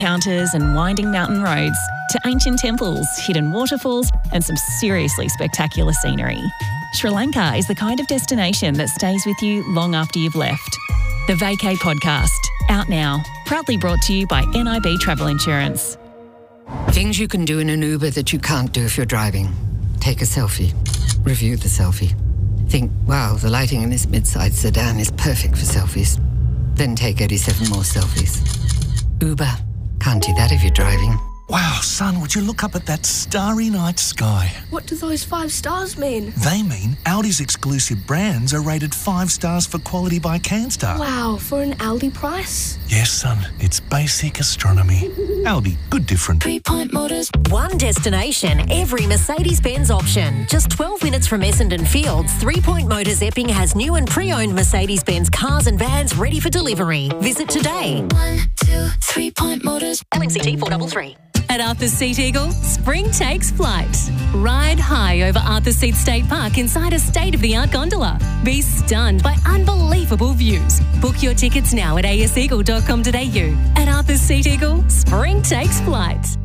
Encounters and winding mountain roads to ancient temples, hidden waterfalls and some seriously spectacular scenery. Sri Lanka is the kind of destination that stays with you long after you've left. The Vacay Podcast, out now, proudly brought to you by NIB Travel Insurance. Things you can do in an Uber that you can't do if you're driving. Take a selfie. Review the selfie. Think, wow, the lighting in this mid-size sedan is perfect for selfies. Then take 87 more selfies. Uber. Can't do that if you're driving. Wow, son, would you look up at that starry night sky? What do those 5 stars mean? They mean Audi's exclusive brands are rated 5 stars for quality by Canstar. Wow, for an Aldi price? Yes, son, it's basic astronomy. Aldi, good different. 3 Point Motors. One destination, every Mercedes-Benz option. Just 12 minutes from Essendon Fields, 3 Point Motors Epping has new and pre-owned Mercedes-Benz cars and vans ready for delivery. Visit today. 1, 2, 3 Point Motors. LNCT 433. At Arthur's Seat Eagle, spring takes flight. Ride high over Arthur's Seat State Park inside a state-of-the-art gondola. Be stunned by unbelievable views. Book your tickets now at aseagle.com.au. At Arthur's Seat Eagle, spring takes flight.